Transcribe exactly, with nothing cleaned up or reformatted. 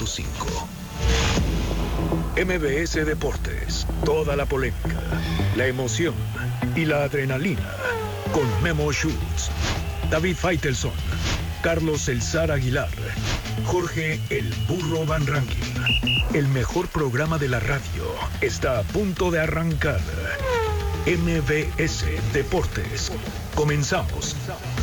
punto cinco. M B S Deportes, toda la polémica, la emoción y la adrenalina, con Memo Schutz, David Faitelson, Carlos El Zar Aguilar, Jorge El Burro Van Rankin. El mejor programa de la radio está a punto de arrancar. M B S Deportes. Comenzamos.